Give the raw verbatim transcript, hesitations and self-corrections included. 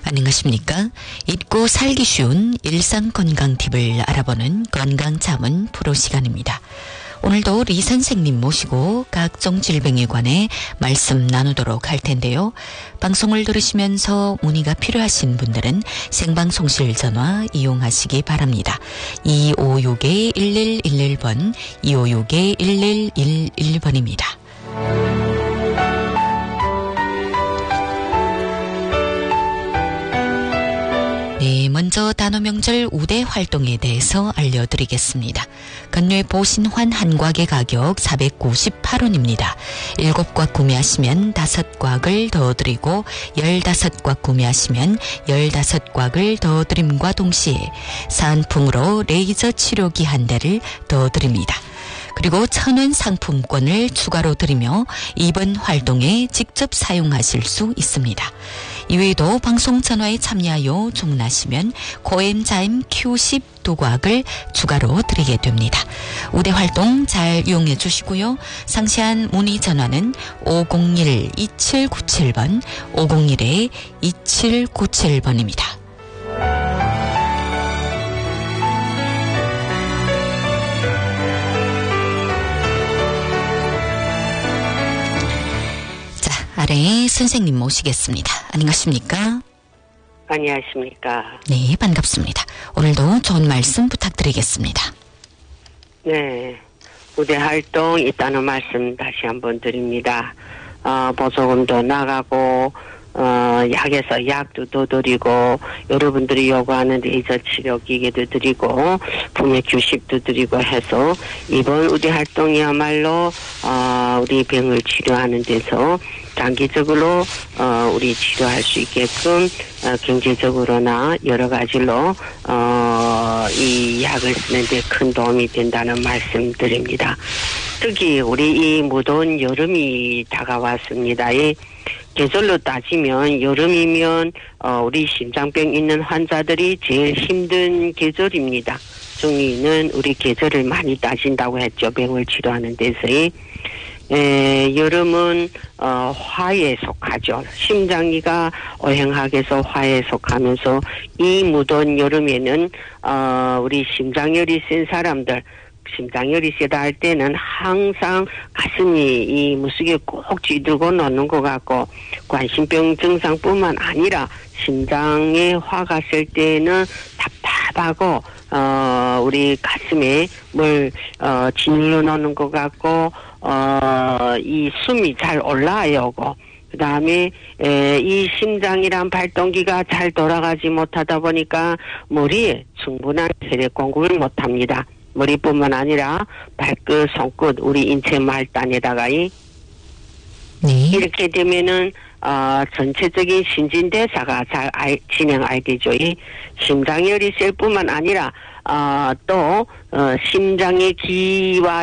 안녕하십니까? 잊고 살기 쉬운 일상 건강 팁을 알아보는 건강자문 프로 시간입니다. 오늘도 리 선생님 모시고 각종 질병에 관해 말씀 나누도록 할 텐데요. 방송을 들으시면서 문의가 필요하신 분들은 생방송실 전화 이용하시기 바랍니다. 이오육 일일일일 번, 이오육 일일일일 번입니다. 네, 먼저 단오명절 우대 활동에 대해서 알려드리겠습니다. 건뇌 보신환 한 곽의 가격 사백구십팔 원입니다. 일곱 곽 구매하시면 다섯 곽을 더 드리고 열다섯 곽 구매하시면 열다섯 곽을 더 드림과 동시에 사은품으로 레이저 치료기 한 대를 더 드립니다. 그리고 천원 상품권을 추가로 드리며 이번 활동에 직접 사용하실 수 있습니다. 이외에도 방송 전화에 참여하여 주문하시면 코엔자임 큐 십 두 곽을 추가로 드리게 됩니다. 우대 활동 잘 이용해 주시고요. 상세한 문의 전화는 오공일 이칠구칠 번, 오공일 이칠구칠 번입니다. 아래 선생님 모시겠습니다. 안녕하십니까? 안녕하십니까? 네, 반갑습니다. 오늘도 좋은 말씀 부탁드리겠습니다. 네, 우대 활동 있다는 말씀 다시 한번 드립니다. 어, 보조금도 나가고 어, 약에서 약도 더 드리고 여러분들이 요구하는 레이저 치료 기계도 드리고 분해 규식도 드리고 해서 이번 우대 활동이야말로 어, 우리 병을 치료하는 데서 장기적으로 어, 우리 치료할 수 있게끔 어, 경제적으로나 여러 가지로 어, 이 약을 쓰는 데 큰 도움이 된다는 말씀 드립니다. 특히 우리 이 무더운 여름이 다가왔습니다. 이 계절로 따지면 여름이면 어, 우리 심장병 있는 환자들이 제일 힘든 계절입니다. 중위는 우리 계절을 많이 따진다고 했죠. 병을 치료하는 데서의. 에, 여름은 어, 화에 속하죠. 심장이가 오행학에서 화에 속하면서 이 무더운 여름에는 어, 우리 심장열이 센 사람들, 심장열이 세다 할 때는 항상 가슴이 이 무스게 꼭 쥐들고 놓는 것 같고 관심병 증상뿐만 아니라 심장에 화가 셀 때는 답답하고 어 우리 가슴에 뭘 어 짓눌러 놓는 것 같고 어 이 숨이 잘 올라야 오고 그 다음에 이 심장이란 발동기가 잘 돌아가지 못하다 보니까 머리에 충분한 혈액 공급을 못합니다. 머리뿐만 아니라 발끝, 손끝, 우리 인체 말단에다가 이 네. 이렇게 되면은 어, 전체적인 신진대사가 잘 알, 진행 안 되죠. 이 심장열이 셀 뿐만 아니라 어, 또 어, 심장의 기와